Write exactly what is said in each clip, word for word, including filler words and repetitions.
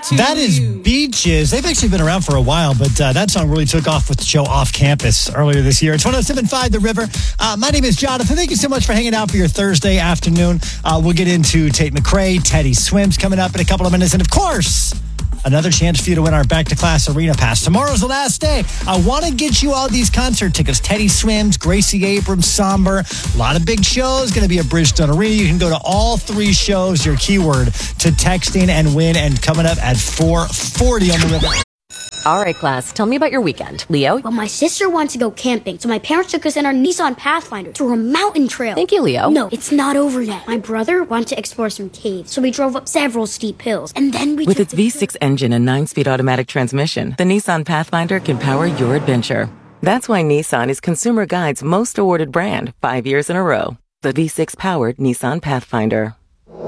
That is Beaches. They've actually been around for a while, but uh, that song really took off with the show Off Campus earlier this year. It's one oh seven point five The River. Uh, my name is Jonathan. Thank you so much for hanging out for your Thursday afternoon. Uh, we'll get into Tate McRae, Teddy Swims coming up in a couple of minutes. And of course, another chance for you to win our Back to Class Arena Pass. Tomorrow's the last day. I want to get you all these concert tickets. Teddy Swims, Gracie Abrams, Somber. A lot of big shows. Going to be at Bridgestone Arena. You can go to all three shows. Your keyword to texting and win. And coming up at four forty on The River. All right, class, tell me about your weekend. Leo? Well, my sister wants to go camping, so my parents took us in our Nissan Pathfinder through a mountain trail. Thank you, Leo. No, it's not over yet. My brother wanted to explore some caves, so we drove up several steep hills, and then we With took its the V six engine and nine-speed automatic transmission, the Nissan Pathfinder can power your adventure. That's why Nissan is Consumer Guide's most awarded brand five years in a row. The V six-powered Nissan Pathfinder.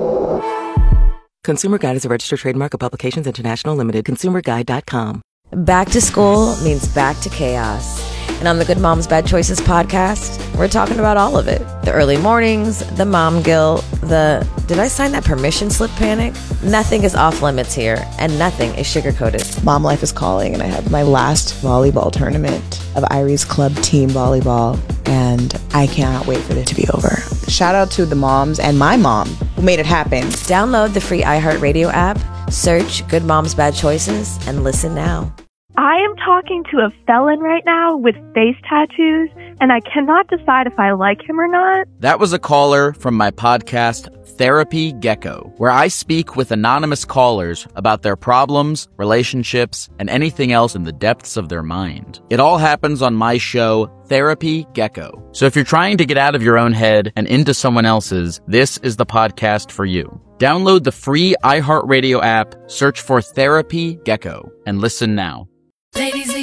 Consumer Guide is a registered trademark of Publications International Limited. consumer guide dot com. Back to school means back to chaos. And on the Good Moms Bad Choices podcast, we're talking about all of it. The early mornings, the mom guilt, the did I sign that permission slip panic? Nothing is off limits here, and nothing is sugar-coated. Mom life is calling, and I have my last volleyball tournament of Irie's Club Team Volleyball, and I cannot wait for it to be over. Shout out to the moms and my mom who made it happen. Download the free iHeartRadio app, search Good Moms Bad Choices, and listen now. I am talking to a felon right now with face tattoos, and I cannot decide if I like him or not. That was a caller from my podcast, Therapy Gecko, where I speak with anonymous callers about their problems, relationships, and anything else in the depths of their mind. It all happens on my show, Therapy Gecko. So if you're trying to get out of your own head and into someone else's, this is the podcast for you. Download the free iHeartRadio app, search for Therapy Gecko, and listen now. Ladies